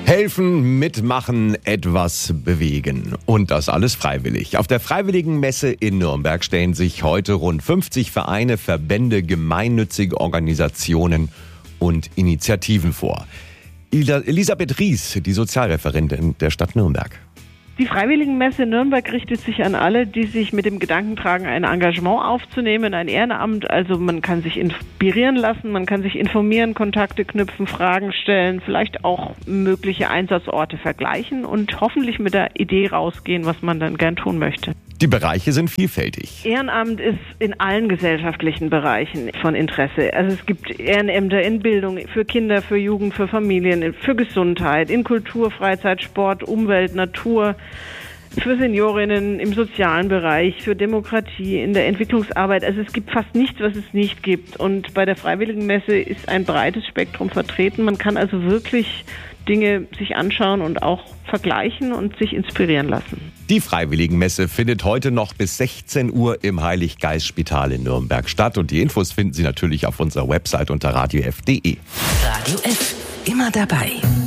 Helfen, mitmachen, etwas bewegen. Und das alles freiwillig. Auf der Freiwilligenmesse in Nürnberg stellen sich heute rund 50 Vereine, Verbände, gemeinnützige Organisationen und Initiativen vor. Elisabeth Ries, die Sozialreferentin der Stadt Nürnberg. Die Freiwilligenmesse Nürnberg richtet sich an alle, die sich mit dem Gedanken tragen, ein Engagement aufzunehmen, ein Ehrenamt. Also man kann sich inspirieren lassen, man kann sich informieren, Kontakte knüpfen, Fragen stellen, vielleicht auch mögliche Einsatzorte vergleichen und hoffentlich mit der Idee rausgehen, was man dann gern tun möchte. Die Bereiche sind vielfältig. Ehrenamt ist in allen gesellschaftlichen Bereichen von Interesse. Also es gibt Ehrenämter in Bildung, für Kinder, für Jugend, für Familien, für Gesundheit, in Kultur, Freizeit, Sport, Umwelt, Natur, für Seniorinnen im sozialen Bereich, für Demokratie, in der Entwicklungsarbeit. Also es gibt fast nichts, was es nicht gibt. Und bei der Freiwilligenmesse ist ein breites Spektrum vertreten. Man kann also wirklich Dinge sich anschauen und auch vergleichen und sich inspirieren lassen. Die Freiwilligenmesse findet heute noch bis 16 Uhr im Heilig-Geist-Spital in Nürnberg statt. Und die Infos finden Sie natürlich auf unserer Website unter radiof.de. Radio F, immer dabei.